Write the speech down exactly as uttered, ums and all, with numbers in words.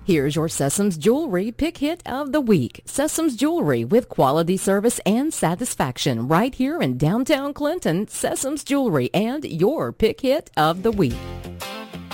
Here's your Sessoms Jewelry Pick Hit of the Week. Sessoms Jewelry with quality service and satisfaction right here in downtown Clinton. Sessoms Jewelry and your Pick Hit of the Week.